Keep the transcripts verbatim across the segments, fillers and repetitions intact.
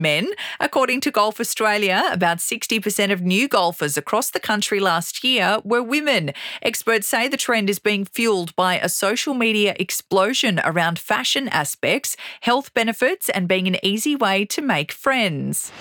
men. According to Golf Australia, about sixty percent of new golfers across the country last year were women. Experts say the trend is being fueled by a social media explosion around fashion aspects, health benefits, and being an easy way to make friends.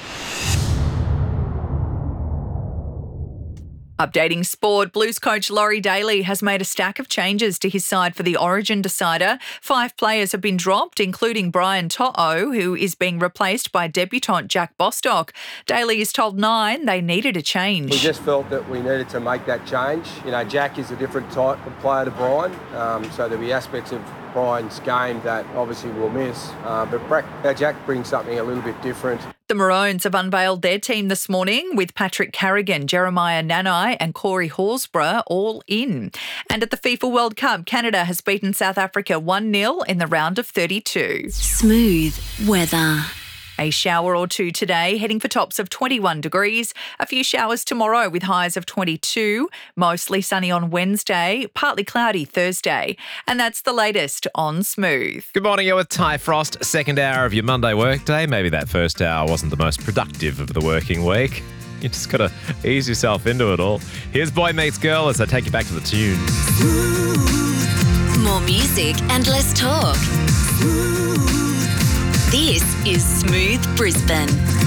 Updating sport, Blues coach Laurie Daly has made a stack of changes to his side for the Origin decider. Five players have been dropped, including Brian To'o, who is being replaced by debutant Jack Bostock. Daly has told Nine they needed a change. We just felt that we needed to make that change. You know, Jack is a different type of player to Brian, um, so there'll be aspects of Brian's game that obviously we'll miss. Uh, but Jack brings something a little bit different. The Maroons have unveiled their team this morning with Patrick Carrigan, Jeremiah Nanai and Corey Horsburgh all in. And at the FIFA World Cup, Canada has beaten South Africa one nil in the round of thirty-two. Smooth weather. A shower or two today, heading for tops of twenty-one degrees. A few showers tomorrow with highs of twenty-two. Mostly sunny on Wednesday, partly cloudy Thursday. And that's the latest on Smooth. Good morning, you're with Ty Frost. Second hour of your Monday workday. Maybe that first hour wasn't the most productive of the working week. You just got to ease yourself into it all. Here's Boy Meets Girl as I take you back to the tunes. More music and less talk. This is Smooth Brisbane.